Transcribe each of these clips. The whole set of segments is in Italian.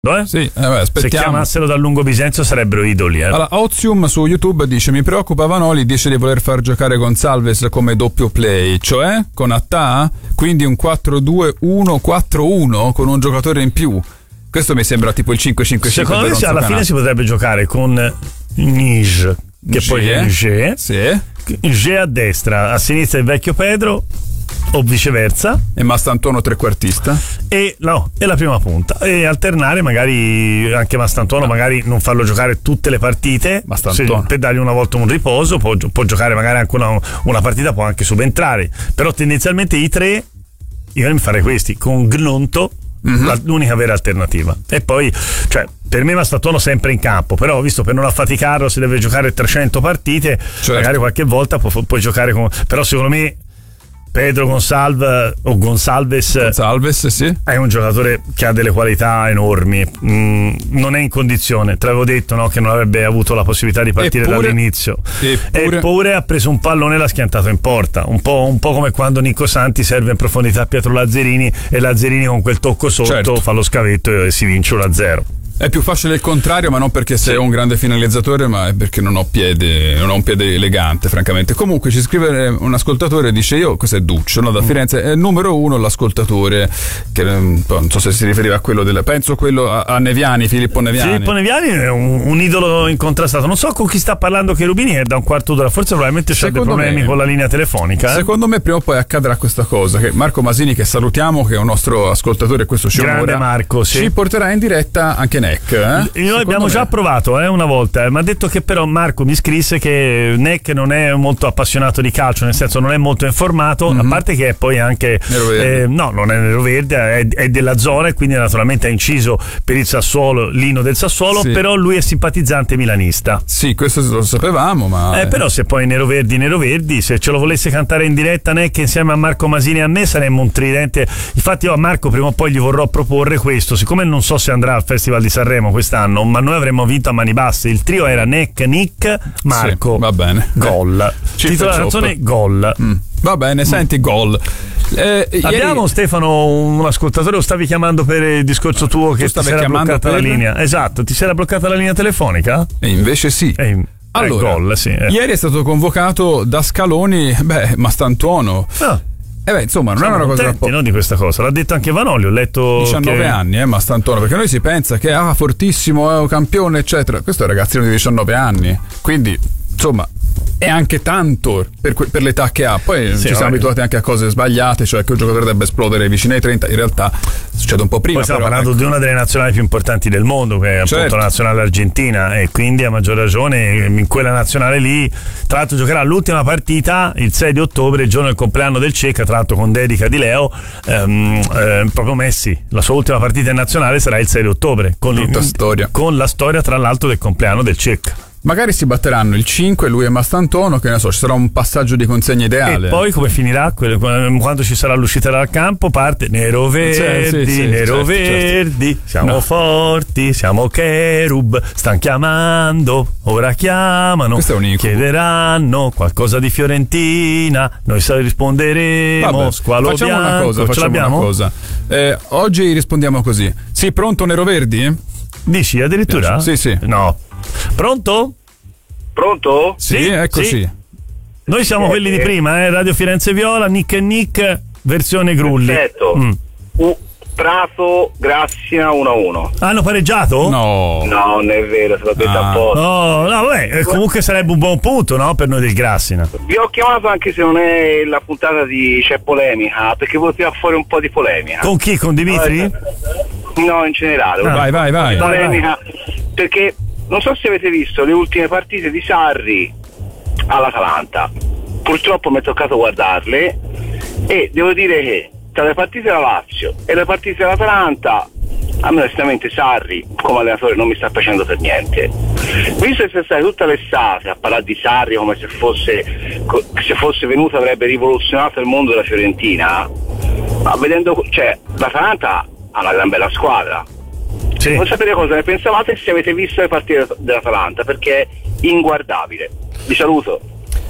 Sì, se chiamassero dal Lungo Bisenzio sarebbero idoli. Allora, Ozium su YouTube dice: mi preoccupa Vanoli, dice di voler far giocare Gonçalves come doppio play, cioè con Attà, quindi un 4-2-1-4-1 con un giocatore in più. Questo mi sembra tipo il 5-5-5. Secondo me alla fine si potrebbe giocare con Nige, che poi è Nige, Nige a destra, a sinistra il vecchio Pedro, o viceversa, e Mastantuono trequartista e la prima punta, e alternare magari anche Mastantuono, magari non farlo giocare tutte le partite per dargli una volta un riposo, può giocare magari anche una partita, può anche subentrare, però tendenzialmente i tre io mi farei questi con Gnonto, l'unica vera alternativa. E poi, cioè, per me Mastantuono sempre in campo, però visto per non affaticarlo, se deve giocare 300 partite, magari qualche volta puoi giocare con, però secondo me Pedro Gonçalves sì, è un giocatore che ha delle qualità enormi, non è in condizione, te l'avevo detto, no? Che non avrebbe avuto la possibilità di partire dall'inizio, eppure ha preso un pallone e l'ha schiantato in porta, un po' come quando Nico Santi serve in profondità a Pietro Lazzarini e Lazzarini con quel tocco sotto fa lo scavetto e si vince 1-0. È più facile il contrario, ma non perché sei un grande finalizzatore, ma è perché non ho un piede elegante, francamente. Comunque ci scrive un ascoltatore, dice: io, questo è Duccio, no, da Firenze, è il numero 1 l'ascoltatore, che non so se si riferiva a quello penso quello a Neviani, Filippo Neviani. Filippo Neviani è un idolo incontrastato. Non so con chi sta parlando Cherubini, è da un quarto d'ora, forse probabilmente c'ha dei problemi con la linea telefonica. Secondo me prima o poi accadrà questa cosa, che Marco Masini, che salutiamo, che è un nostro ascoltatore, questo ci grande Marco, ci porterà in diretta anche Neck. Noi abbiamo già provato una volta, mi ha detto che però Marco mi scrisse che Neck non è molto appassionato di calcio, nel senso non è molto informato, a parte che è poi anche non è neroverde, è della zona e quindi naturalmente ha inciso per il Sassuolo, l'ino del Sassuolo, però lui è simpatizzante milanista. Sì, questo lo sapevamo, ma però se poi neroverdi, se ce lo volesse cantare in diretta Neck insieme a Marco Masini e a me, saremmo un tridente. Infatti io a Marco prima o poi gli vorrò proporre questo, siccome non so se andrà al Festival di Sanremo quest'anno, ma noi avremmo vinto a mani basse. Il trio era Neck, Nick, Marco. Va bene. Gol. Titolo della canzone Gol. Va bene, senti, Gol. Abbiamo Stefano, un ascoltatore, lo stavi chiamando per il discorso tuo che ti si era bloccata la linea. Esatto, ti si era bloccata la linea telefonica? E invece sì. Allora, Gol, ieri è stato convocato da Scaloni, Mastantuono. Insomma, non è una cosa di questa cosa, l'ha detto anche Vanoli, ho letto 19 anni, Mastantuono, perché noi si pensa che fortissimo, è un campione eccetera, questo è un ragazzino di 19 anni, quindi insomma è anche tanto per l'età che ha. Poi ci siamo abituati anche a cose sbagliate, cioè che un giocatore debba esplodere vicino ai 30, in realtà succede un po' prima. Poi stiamo parlando di una delle nazionali più importanti del mondo, che è appunto la nazionale argentina, e quindi a maggior ragione in quella nazionale lì. Tra l'altro giocherà l'ultima partita il 6 di ottobre, il giorno del compleanno del Cecca, tra l'altro con dedica di Leo, proprio Messi, la sua ultima partita in nazionale sarà il 6 di ottobre con la storia tra l'altro del compleanno del Cecca. Magari si batteranno il 5, lui e Mastantuono, che ne so, ci sarà un passaggio di consegna ideale. E poi come finirà? Quando ci sarà l'uscita dal campo parte neroverdi, neroverdi, siamo forti, siamo cherub, stan chiamando, ora chiamano, chiederanno qualcosa di Fiorentina, noi risponderemo, squalo facciamo bianco. Una cosa. Oggi rispondiamo così: sì, pronto neroverdi? Dici addirittura? Sì. No. Pronto? Pronto? Sì, eccoci. Noi siamo quelli di prima, Radio Firenze Viola, Nick e Nick, versione Grulli. Perfetto. Prato, Grassina 1-1. Hanno pareggiato? No, non è vero, se l'ho detta apposta. No, vabbè, comunque sarebbe un buon punto, no? Per noi del Grassina. Vi ho chiamato anche se non è la puntata di C'è polemica, perché volevo tirare fuori un po' di polemica. Con chi? Con Dimitri? No, in generale. Vai. Polemica, perché non so se avete visto le ultime partite di Sarri all'Atalanta. Purtroppo mi è toccato guardarle e devo dire che tra le partite della Lazio e le partite dell'Atalanta a me onestamente Sarri come allenatore non mi sta piacendo per niente. Visto che sei stato tutta l'estate a parlare di Sarri come se fosse venuto avrebbe rivoluzionato il mondo della Fiorentina, ma vedendo, cioè, l'Atalanta ha una gran bella squadra. Voglio sapere cosa ne pensavate e se avete visto le partite dell'Atalanta, perché è inguardabile. Vi saluto.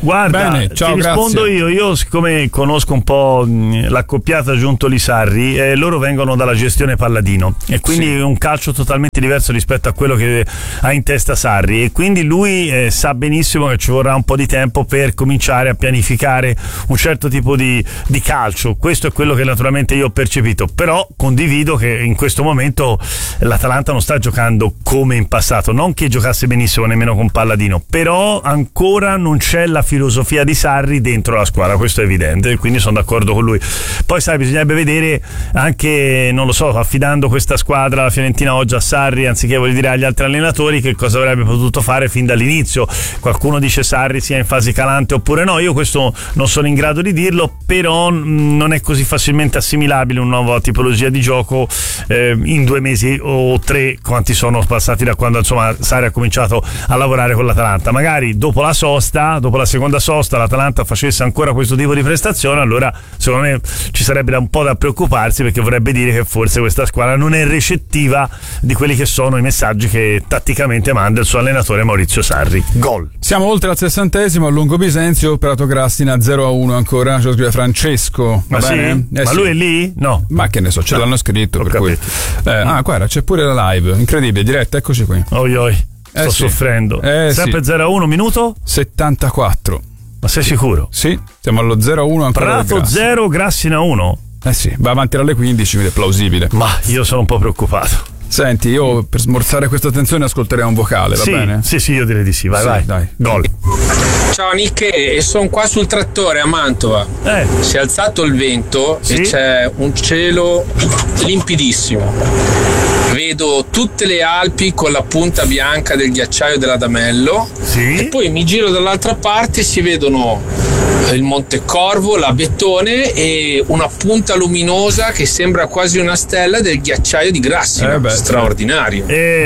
Guarda, bene, ciao, ti rispondo grazie. io siccome conosco un po' l'accoppiata Giuntoli-Sarri, loro vengono dalla gestione Palladino e quindi è un calcio totalmente diverso rispetto a quello che ha in testa Sarri, e quindi lui sa benissimo che ci vorrà un po' di tempo per cominciare a pianificare un certo tipo di calcio. Questo è quello che naturalmente io ho percepito, però condivido che in questo momento l'Atalanta non sta giocando come in passato, non che giocasse benissimo nemmeno con Palladino, però ancora non c'è la filosofia di Sarri dentro la squadra, questo è evidente, quindi sono d'accordo con lui. Poi sai, bisognerebbe vedere anche, non lo so, affidando questa squadra, la Fiorentina oggi, a Sarri anziché agli altri allenatori, che cosa avrebbe potuto fare fin dall'inizio. Qualcuno dice Sarri sia in fase calante oppure no, io questo non sono in grado di dirlo, però non è così facilmente assimilabile una nuova tipologia di gioco in 2 mesi o 3 quanti sono passati da quando insomma Sarri ha cominciato a lavorare con l'Atalanta. Magari dopo la seconda sosta l'Atalanta facesse ancora questo tipo di prestazione, allora secondo me ci sarebbe un po' da preoccuparsi, perché vorrebbe dire che forse questa squadra non è recettiva di quelli che sono i messaggi che tatticamente manda il suo allenatore Maurizio Sarri. Gol. Siamo oltre al 60° al Lungo Bisenzio, Prato Grastina 0-1 ancora, ce lo scrive Francesco. Ma bene? sì? Ma lui è lì? No. Ma che ne so, ce l'hanno scritto, per cui. Guarda, c'è pure la live, incredibile, diretta, eccoci qui. Oi. Sto soffrendo. Sempre 0-1, minuto? 74. Ma sei sicuro? Sì, siamo allo 0-1 ancora. Prato 0, Grassina 1. Sì, va avanti alle 15, quindi è plausibile. Ma io sono un po' preoccupato. Senti, io per smorzare questa tensione ascolterei un vocale, va bene? Sì, io direi di sì. Vai. Dai. Gol. Ciao Nicche, e sono qua sul trattore a Mantova. Si è alzato il vento e c'è un cielo limpidissimo. Vedo tutte le Alpi con la punta bianca del ghiacciaio dell'Adamello. E poi mi giro dall'altra parte, si vedono il Monte Corvo, la Bettone e una punta luminosa che sembra quasi una stella del ghiacciaio di Grassina. Straordinario.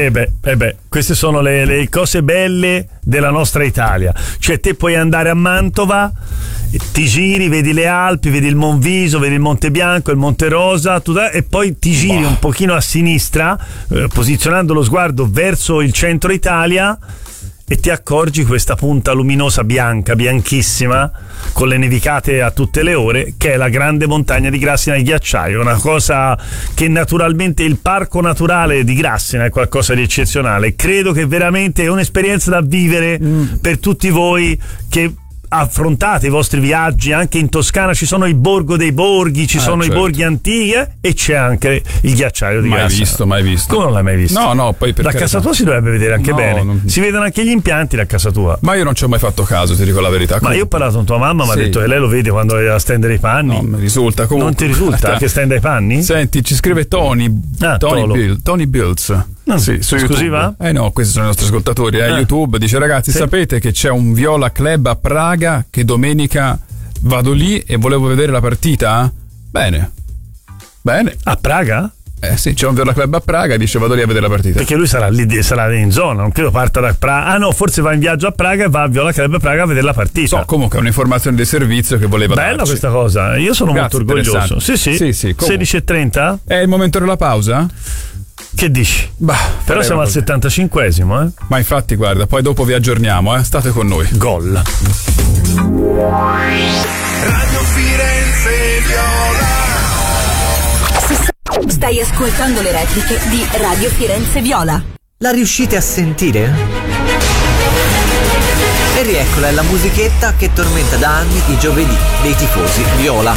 Queste sono le cose belle della nostra Italia. Cioè te puoi andare a Mantova, ti giri, vedi le Alpi, vedi il Monviso, vedi il Monte Bianco, il Monte Rosa, e poi ti giri un pochino a sinistra, posizionando lo sguardo verso il centro Italia, e ti accorgi questa punta luminosa bianchissima, con le nevicate a tutte le ore, che è la grande montagna di Grassina, il ghiacciaio. Una cosa che naturalmente il parco naturale di Grassina è qualcosa di eccezionale. Credo che veramente è un'esperienza da vivere per tutti voi che affrontate i vostri viaggi. Anche in Toscana ci sono il Borgo dei Borghi, ci sono i borghi antichi, e c'è anche il ghiacciaio di Grassina. Mai visto. Come non l'hai mai visto? No, poi da casa tua si dovrebbe vedere anche bene. Si vedono anche gli impianti da casa tua. Ma io non ci ho mai fatto caso, ti dico la verità. Ma io ho parlato con tua mamma, mi ha detto che lei lo vede quando è a stendere i panni. No, mi risulta comunque. Non ti risulta che stenda i panni? Senti, ci scrive Tony Builds. Sì, su esclusiva? No, questi sono i nostri ascoltatori. YouTube dice: ragazzi, sapete che c'è un Viola Club a Praga, che domenica vado lì e volevo vedere la partita? Bene. A Praga? Sì, c'è un Viola Club a Praga, dice vado lì a vedere la partita. Perché lui sarà lì, sarà in zona, non credo parta da Praga. No, forse va in viaggio a Praga e va a Viola Club a Praga a vedere la partita. Comunque è un'informazione di servizio che voleva darci. Bella questa cosa, io sono molto orgoglioso. Sì. 16:30? È il momento della pausa? Che dici? Però siamo al 75esimo, Ma infatti, guarda, poi dopo vi aggiorniamo, state con noi. Gol. Radio Firenze Viola. Stai ascoltando le repliche di Radio Firenze Viola. La riuscite a sentire? E rieccola, è la musichetta che tormenta da anni i giovedì dei tifosi viola.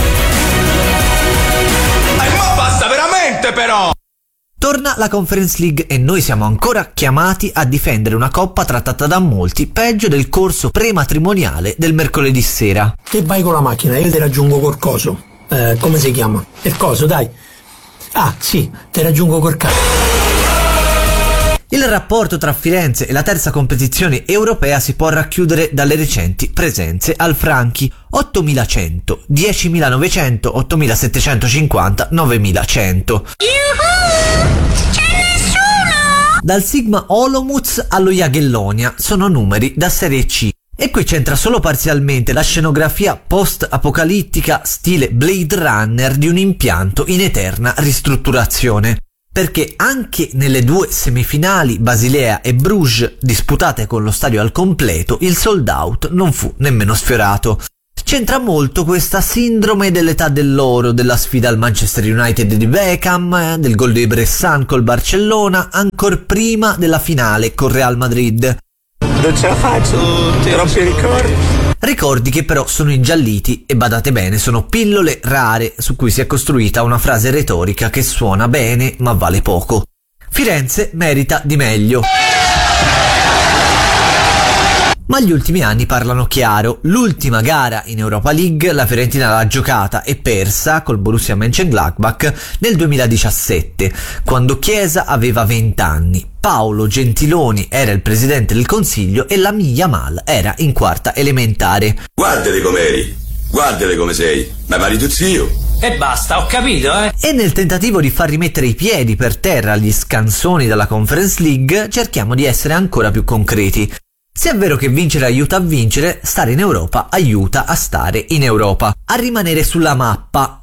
Ma basta veramente, però! Torna la Conference League e noi siamo ancora chiamati a difendere una coppa trattata da molti peggio del corso prematrimoniale del mercoledì sera. Che vai con la macchina, io ti raggiungo col coso. Come si chiama? Il coso, dai. Ah, sì, ti raggiungo col cazzo. Il rapporto tra Firenze e la terza competizione europea si può racchiudere dalle recenti presenze al Franchi: 8.100, 10.900, 8.750, 9.100. Dal Sigma Olomouc allo Jagiellonia sono numeri da Serie C. E qui c'entra solo parzialmente la scenografia post-apocalittica stile Blade Runner di un impianto in eterna ristrutturazione. perché anche nelle 2 semifinali, Basilea e Bruges, disputate con lo stadio al completo, il sold out non fu nemmeno sfiorato. C'entra molto questa sindrome dell'età dell'oro, della sfida al Manchester United di Beckham, del gol di Bressan col Barcellona, ancor prima della finale con Real Madrid. Non ce la faccio, troppi ricordi. Ricordi che però sono ingialliti e, badate bene, sono pillole rare su cui si è costruita una frase retorica che suona bene ma vale poco. Firenze merita di meglio. Ma gli ultimi anni parlano chiaro. L'ultima gara in Europa League la Fiorentina l'ha giocata e persa col Borussia Mönchengladbach nel 2017, quando Chiesa aveva 20 anni, Paolo Gentiloni era il presidente del consiglio e Lamine Yamal era in 4ª elementare. Guardate com'eri, guardate come sei, ma pari tu zio. E basta, ho capito, E nel tentativo di far rimettere i piedi per terra gli scansoni della Conference League, cerchiamo di essere ancora più concreti. Se è vero che vincere aiuta a vincere, stare in Europa aiuta a stare in Europa, a rimanere sulla mappa.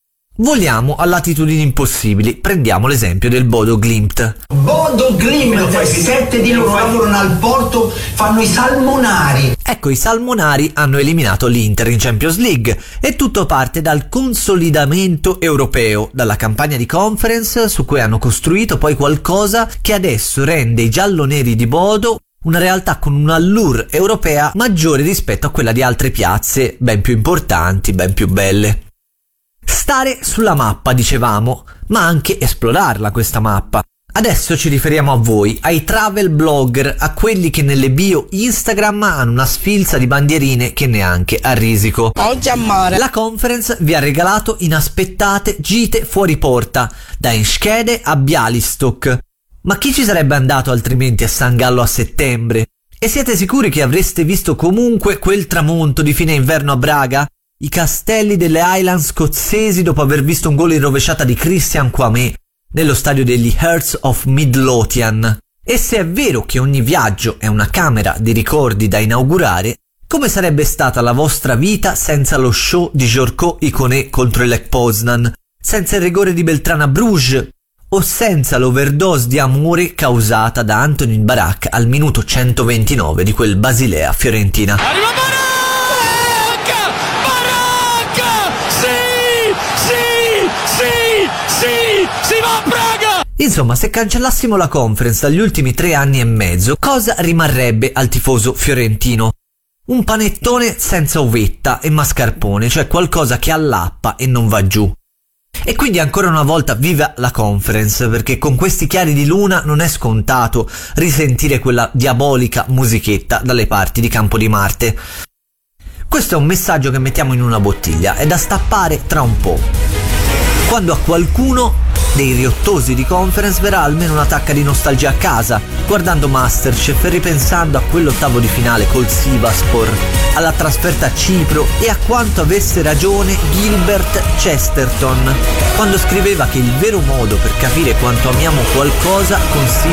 Voliamo a latitudini impossibili, prendiamo l'esempio del Bodo Glimt. Bodo Glimt, 7 di loro lavorano al porto, fanno i salmonari. Ecco, i salmonari hanno eliminato l'Inter in Champions League e tutto parte dal consolidamento europeo, dalla campagna di Conference su cui hanno costruito poi qualcosa che adesso rende i gialloneri di Bodo una realtà con un'allure europea maggiore rispetto a quella di altre piazze ben più importanti, ben più belle. Stare sulla mappa, dicevamo, ma anche esplorarla questa mappa. Adesso ci riferiamo a voi, ai travel blogger, a quelli che nelle bio Instagram hanno una sfilza di bandierine che neanche a risico. Oggi a mare. La Conference vi ha regalato inaspettate gite fuori porta, da Enschede a Bialystok. Ma chi ci sarebbe andato altrimenti a San Gallo a settembre? E siete sicuri che avreste visto comunque quel tramonto di fine inverno a Braga? I castelli delle Highlands scozzesi dopo aver visto un gol in rovesciata di Christian Kouamé nello stadio degli Hearts of Midlothian. E se è vero che ogni viaggio è una camera di ricordi da inaugurare, come sarebbe stata la vostra vita senza lo show di Žorko Ikoné contro il Lech Poznan, senza il rigore di Beltrán a Bruges, o senza l'overdose di amore causata da Antonin Barak al minuto 129 di quel Basilea Fiorentina. Arriva Barak! Barak! Si va a Praga! Insomma, se cancellassimo la Conference dagli ultimi 3 anni e mezzo, cosa rimarrebbe al tifoso fiorentino? Un panettone senza uvetta e mascarpone, cioè qualcosa che allappa e non va giù. E quindi ancora una volta viva la Conference, perché con questi chiari di luna non è scontato risentire quella diabolica musichetta dalle parti di Campo di Marte. Questo è un messaggio che mettiamo in una bottiglia, è da stappare tra un po'. Quando a qualcuno dei riottosi di Conference verrà almeno una tacca di nostalgia a casa, guardando Masterchef e ripensando a quell'ottavo di finale col Sivasspor, alla trasferta a Cipro e a quanto avesse ragione Gilbert Chesterton quando scriveva che il vero modo per capire quanto amiamo qualcosa consiste